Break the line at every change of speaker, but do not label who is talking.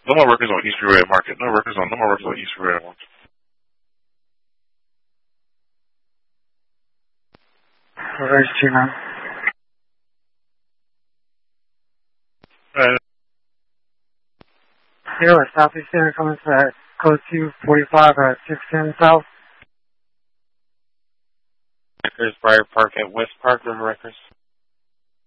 No more workers on East Freeway Market. No more workers on East Freeway Market.
Reverse 29. Zero, Southeast Center coming at code 245 at 610 South.
Records, Briar Park at West Park, River Records.